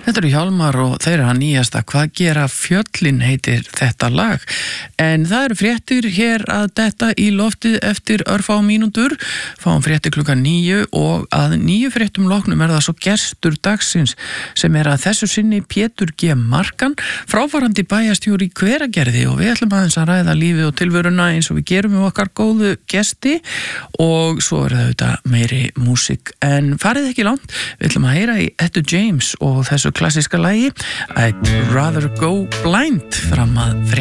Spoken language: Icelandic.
Þetta eru Hjálmar og þeir eru að nýjasta Hvað gera fjöllin heitir þetta lag. En það eru fréttir hér að detta í loftið eftir örfá mínútur. Fáum fréttir klukkan 9 og að 9 fréttum loknum það svo gestur dagsins sem að þessu sinni Pétur G. Markan, fráfarandi bæjarstjóri í Hveragerði og við ætlum aðeins að ræða lífið og tilveruna eins og við gerum með okkar góðu gesti og svo það auðvitað meiri músík. En farið ekki langt, við ætlum að heyra í Etta James og þessu klassíska lagi I'd Rather Go Blind fram að